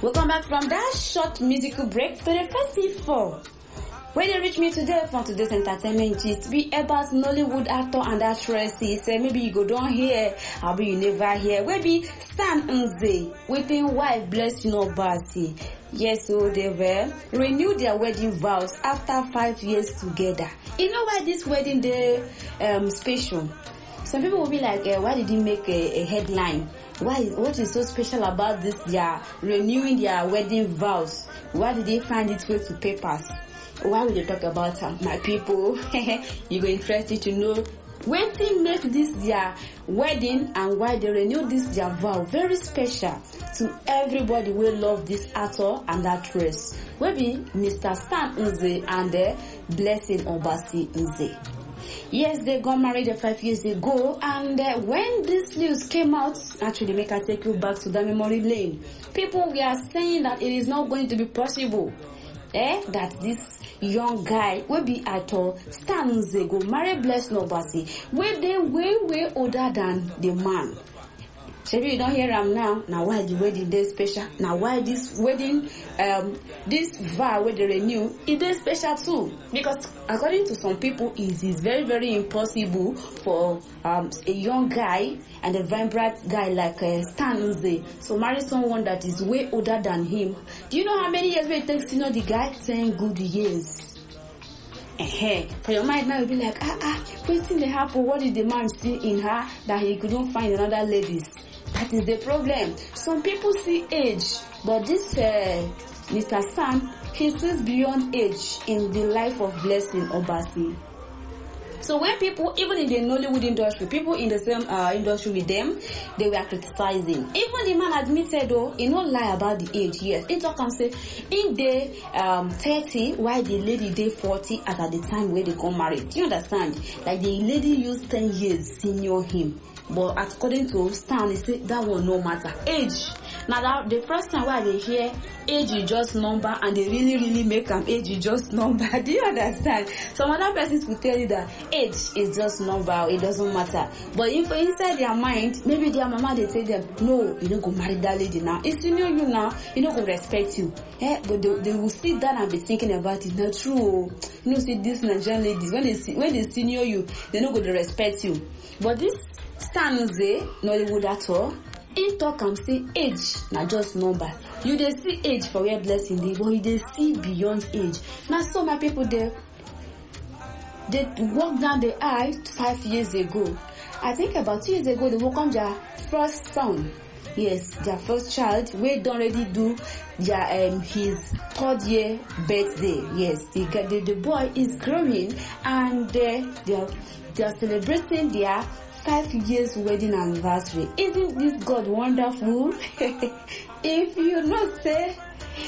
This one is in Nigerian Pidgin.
Welcome back from that short musical break to the festival. When they reach me today from today's entertainment gist be about Nollywood actor and actresses. Maybe you go down here, or maybe you never hear. Maybe Stan Nze with his wife Blessing Obasi. Yes, so they were renewed their wedding vows after 5 years together. You know why this wedding day special? Some people will be like, why did he make a headline? What is so special about this? They are renewing their wedding vows. Why did they find its way to papers? Why will they talk about my people? You go interested to know when they make this their wedding and why they renew this their vow. Very special to everybody who love this actor and actress. Maybe Mr. Stan Nze and Blessing Obasi Nze. Yes, they got married 5 years ago, and when this news came out, actually make I take you back to the memory lane. People were saying that it is not going to be possible. That this young guy will be actor Stan Nze go marry Blessing Obasi, where they way older than the man. Maybe you don't hear him now. Now why the wedding day special? Now why this wedding, this vow where they renew, it is special too? Because according to some people, it is very impossible for a young guy and a vibrant guy like Stan Nze to marry someone that is way older than him. Do you know how many years it takes to know the guy? 10 good years. For your mind now, you'll be like, waiting the happen. What did the man see in her that he couldn't find another ladies? That is the problem. Some people see age, but this Mr. Stan, he sees beyond age in the life of Blessing Obasi. So when people, even in the Nollywood industry, people in the same industry with them, they were criticizing. Even the man admitted, though, he not lie about the age. Yes, he talk and say, in the 30, while the lady day 40 at the time where they got married. Do you understand? Like the lady used 10 years senior him. But according to Stan, he said that will no matter. Age. Now the first time why they hear age is just number and they really make an age is just number. Do you understand? Some other persons will tell you that age is just number, it doesn't matter. But if inside their mind, maybe their mama they tell them, no, you don't go marry that lady now. It's senior you now, you don't go respect you. But they will sit down and be thinking about it. Not true. You know, see these Nigerian ladies, when they senior you, they don't go to respect you. But this Stan Nze, Nollywood actor, he talk and say age na just number. You dey see age for where Blessing dey, but you dey see beyond age. Now so my people they walk down the aisle 5 years ago. I think about 2 years ago they welcomed their first son. Yes, their first child. We don't already do their his 3rd year birthday. Yes, the boy is growing and they are celebrating their 5 years wedding anniversary. Isn't this God wonderful? If you not say